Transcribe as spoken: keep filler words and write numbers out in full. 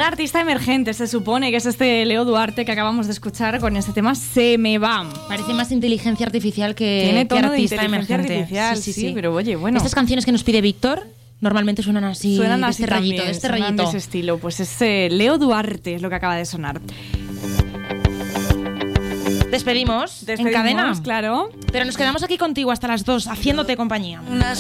Un artista emergente, se supone que es este Leo Duarte que acabamos de escuchar con este tema Se me va. Parece más inteligencia artificial que, Tiene tono que de artista inteligencia emergente. artificial, sí, sí, sí, sí, sí. pero oye, bueno. Estas canciones que nos pide Víctor normalmente suenan así, Suenan de así este también, rayito, de este suenan rayito. de ese estilo. Pues es eh, Leo Duarte, es lo que acaba de sonar. Despedimos, Despedimos, en cadena. claro. Pero nos quedamos aquí contigo hasta las dos, haciéndote compañía. Una